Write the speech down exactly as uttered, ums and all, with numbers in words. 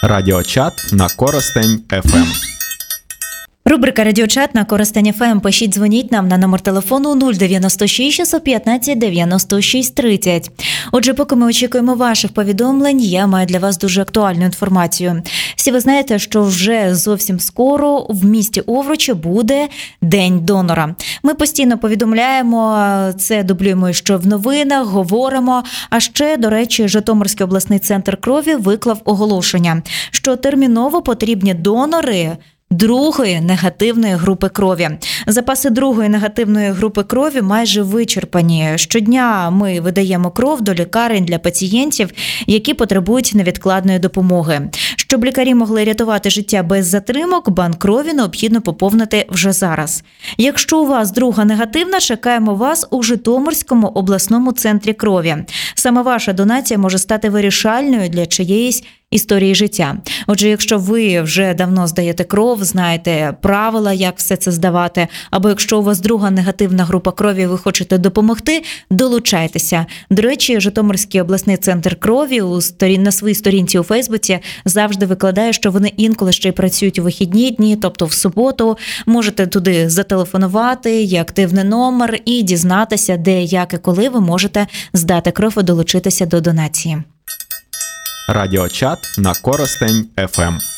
Радіочат на Коростень еф ем. Рубрика «Радіочат» на Коростень еф ем. Пишіть, дзвоніть нам на номер телефону нуль дев'яносто шість шістсот п'ятнадцять дев'яносто шість тридцять. Отже, поки ми очікуємо ваших повідомлень, я маю для вас дуже актуальну інформацію. Всі ви знаєте, що вже зовсім скоро в місті Овручі буде День донора. Ми постійно повідомляємо, це дублюємо що в новинах, говоримо. А ще, до речі, Житомирський обласний центр крові виклав оголошення, що терміново потрібні донори другої негативної групи крові. Запаси другої негативної групи крові майже вичерпані. Щодня ми видаємо кров до лікарень для пацієнтів, які потребують невідкладної допомоги. Щоб лікарі могли рятувати життя без затримок, банк крові необхідно поповнити вже зараз. Якщо у вас друга негативна, чекаємо вас у Житомирському обласному центрі крові. Саме ваша донація може стати вирішальною для чиєїсь історії життя. Отже, якщо ви вже давно здаєте кров, знаєте правила, як все це здавати, або якщо у вас друга негативна група крові, ви хочете допомогти, долучайтеся. До речі, Житомирський обласний центр крові у сторін, на своїй сторінці у Фейсбуці завжди викладає, що вони інколи ще й працюють у вихідні дні, тобто в суботу. Можете туди зателефонувати, є активний номер і дізнатися, де, як і коли ви можете здати кров і долучитися до донації. Радіочат на Коростень еф ем.